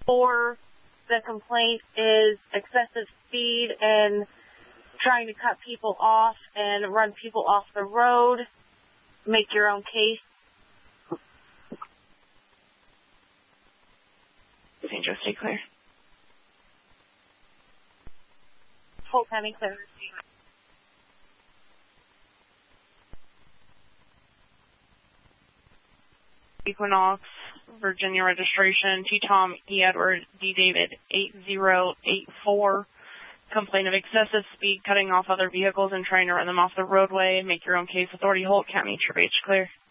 or the complaint is excessive speed and trying to cut people off and run people off the road, make your own case. St. Joe, stay clear. Holt County, clear. Equinox, Virginia registration, T. Tom, E. Edward, D. David, 8084. Complaint of excessive speed, cutting off other vehicles and trying to run them off the roadway. Make your own case. Authority, Holt County, Trip H, clear.